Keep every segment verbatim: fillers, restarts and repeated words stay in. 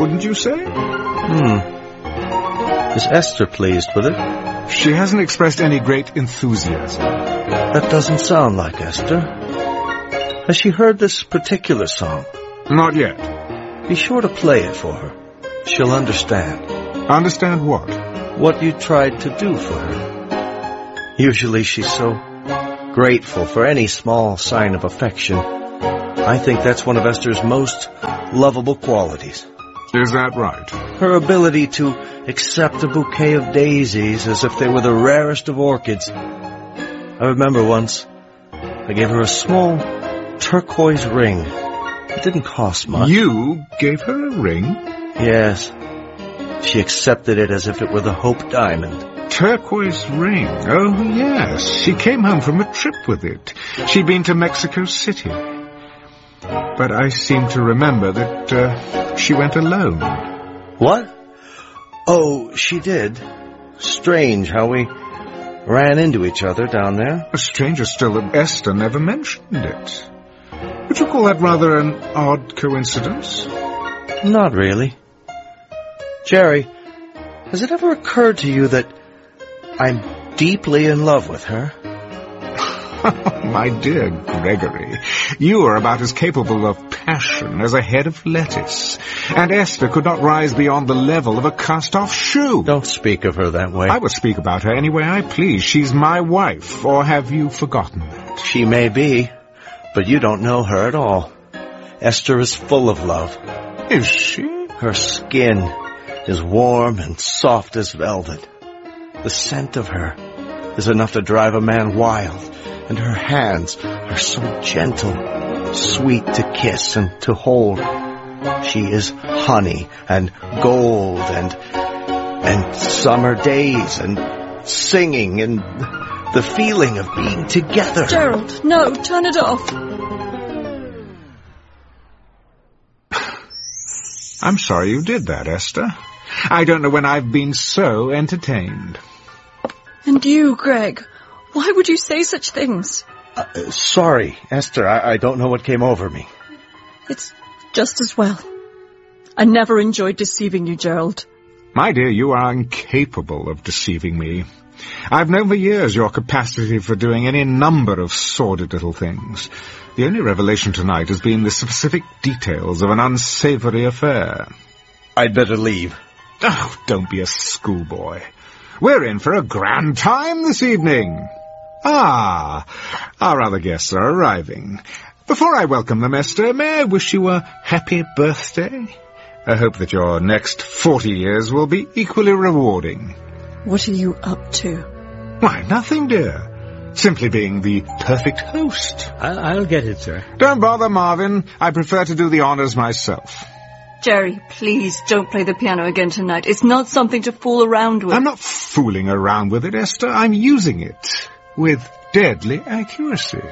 wouldn't you say? Hmm. Is Esther pleased with it? She hasn't expressed any great enthusiasm. That doesn't sound like Esther. Has she heard this particular song? Not yet. Be sure to play it for her. She'll understand. Understand what? What you tried to do for her. Usually she's so grateful for any small sign of affection. I think that's one of Esther's most lovable qualities. Is that right? Her ability to accept a bouquet of daisies as if they were the rarest of orchids. I remember once I gave her a small turquoise ring. It didn't cost much. You gave her a ring? Yes. She accepted it as if it were the Hope Diamond. Turquoise ring? Oh, yes. She came home from a trip with it. She'd been to Mexico City. But I seem to remember that uh, she went alone. What? Oh, she did. Strange how we ran into each other down there. Stranger still that Esther never mentioned it. Would you call that rather an odd coincidence? Not really. Jerry, has it ever occurred to you that I'm deeply in love with her? My dear Gregory, you are about as capable of passion as a head of lettuce, and Esther could not rise beyond the level of a cast-off shoe. Don't speak of her that way. I will speak about her any way I please. She's my wife, or have you forgotten that? She may be, but you don't know her at all. Esther is full of love. Is she? Her skin is warm and soft as velvet. The scent of her is enough to drive a man wild. And her hands are so gentle, sweet to kiss and to hold. She is honey and gold and and summer days and singing and the feeling of being together. Gerald, no, turn it off. I'm sorry you did that, Esther. I don't know when I've been so entertained. And you, Greg... Why would you say such things? Uh, sorry, Esther, I, I don't know what came over me. It's just as well. I never enjoyed deceiving you, Gerald. My dear, you are incapable of deceiving me. I've known for years your capacity for doing any number of sordid little things. The only revelation tonight has been the specific details of an unsavory affair. I'd better leave. Oh, don't be a schoolboy. We're in for a grand time this evening. Ah, our other guests are arriving. Before I welcome them, Esther, may I wish you a happy birthday? I hope that your next forty years will be equally rewarding. What are you up to? Why, nothing, dear. Simply being the perfect host. I'll, I'll get it, sir. Don't bother, Marvin. I prefer to do the honors myself. Jerry, please don't play the piano again tonight. It's not something to fool around with. I'm not fooling around with it, Esther. I'm using it with deadly accuracy.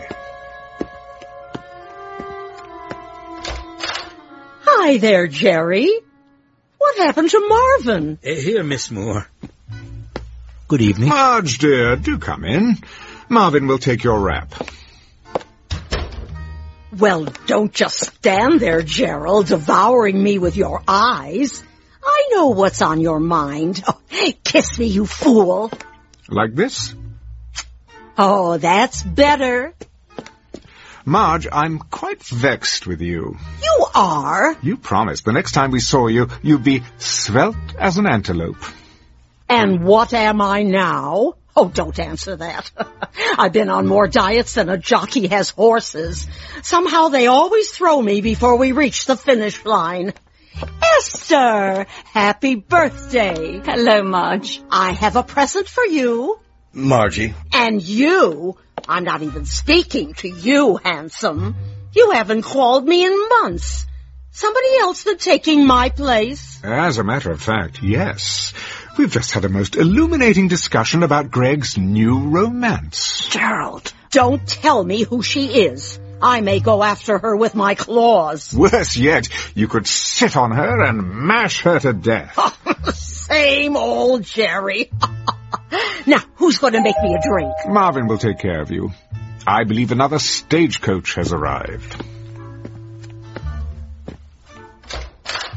Hi there, Jerry. What happened to Marvin? Uh, here, Miss Moore. Good evening. Marge, dear, do come in. Marvin will take your wrap. Well, don't just stand there, Gerald, devouring me with your eyes. I know what's on your mind. Oh, kiss me, you fool. Like this? Oh, that's better. Marge, I'm quite vexed with you. You are? You promised the next time we saw you, you'd be svelte as an antelope. And what am I now? Oh, don't answer that. I've been on more diets than a jockey has horses. Somehow they always throw me before we reach the finish line. Esther, happy birthday. Hello, Marge. I have a present for you. Margie. And you, I'm not even speaking to you, handsome. You haven't called me in months. Somebody else been taking my place? As a matter of fact, yes. We've just had a most illuminating discussion about Greg's new romance. Gerald, don't tell me who she is. I may go after her with my claws. Worse yet, you could sit on her and mash her to death. Same old Jerry. Now, who's going to make me a drink? Marvin will take care of you. I believe another stagecoach has arrived.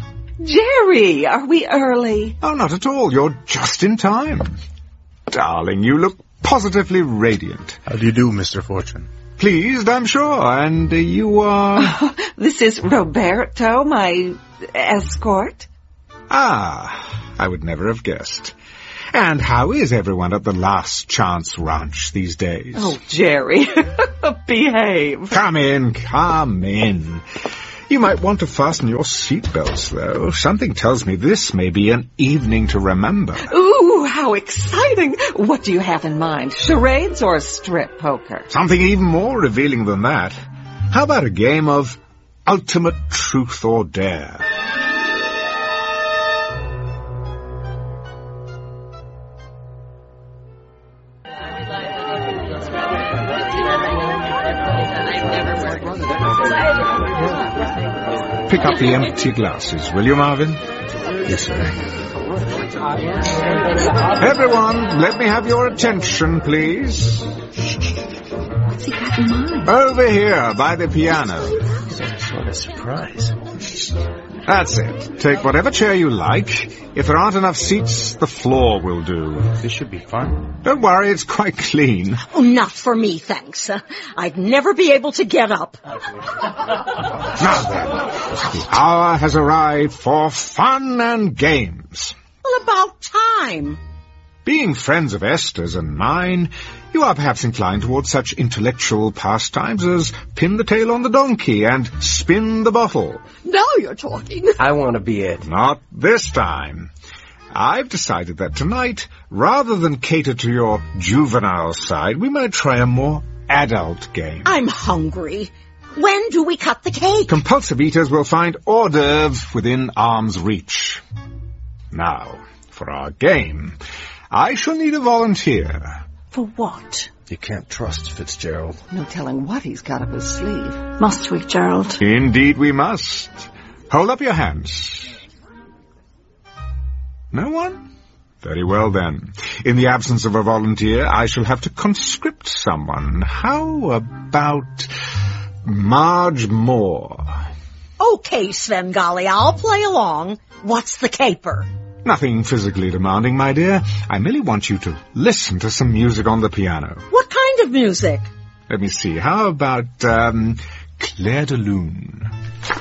Jerry, are we early? Oh, not at all. You're just in time. Darling, you look positively radiant. How do you do, Mister Fortune? Pleased, I'm sure. And uh, you are... Oh, this is Roberto, my escort. Ah, I would never have guessed. And how is everyone at the Last Chance Ranch these days? Oh, Jerry, behave. Come in, come in. You might want to fasten your seatbelts, though. Something tells me this may be an evening to remember. Ooh, how exciting. What do you have in mind, charades or strip poker? Something even more revealing than that. How about a game of ultimate truth or dare? Pick up the empty glasses, will you, Marvin? Yes, sir. Everyone, let me have your attention, please. What's he got in mind? Over here, by the piano. Some sort of surprise. That's it. Take whatever chair you like. If there aren't enough seats, the floor will do. This should be fun. Don't worry, it's quite clean. Oh, not for me, thanks. Uh, I'd never be able to get up. Now then, the hour has arrived for fun and games. Well, about time. Being friends of Esther's and mine, you are perhaps inclined towards such intellectual pastimes as pin the tail on the donkey and spin the bottle. Now you're talking. I want to be it. Not this time. I've decided that tonight, rather than cater to your juvenile side, we might try a more adult game. I'm hungry. When do we cut the cake? Compulsive eaters will find hors d'oeuvres within arm's reach. Now, for our game, I shall need a volunteer. For what? You can't trust Fitzgerald. No telling what he's got up his sleeve. Must we, Gerald? Indeed we must. Hold up your hands. No one? Very well, then. In the absence of a volunteer, I shall have to conscript someone. How about Marge Moore? Okay, Svengali, I'll play along. What's the caper? Nothing physically demanding, my dear. I merely want you to listen to some music on the piano. What kind of music? Let me see. How about, um, Claire de Lune?